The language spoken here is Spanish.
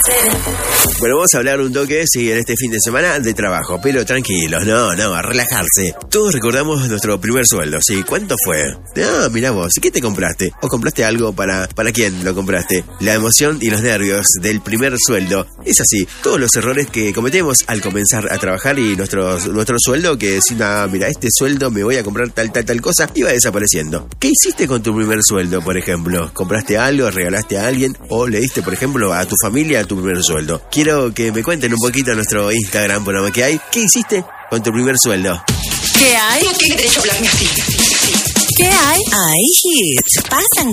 Bueno, vamos a hablar un toque, sí, en este fin de semana de trabajo, pero tranquilos, no, a relajarse. Todos recordamos nuestro primer sueldo, ¿sí? ¿Cuánto fue? Ah, mirá vos, ¿qué te compraste? ¿O compraste algo para quién lo compraste? La emoción y los nervios del primer sueldo. Es así, todos los errores que cometemos al comenzar a trabajar y nuestro sueldo, que si mira, este sueldo me voy a comprar tal cosa, iba desapareciendo. ¿Qué hiciste con tu primer sueldo, por ejemplo? ¿Compraste algo, regalaste a alguien o le diste, por ejemplo, a tu familia tu primer sueldo? Quiero que me cuenten un poquito en nuestro Instagram, por lo que hay. ¿Qué hiciste con tu primer sueldo? ¿Qué hay? No tiene derecho a hablarme así. ¿Qué hay? Hay hits. Pasan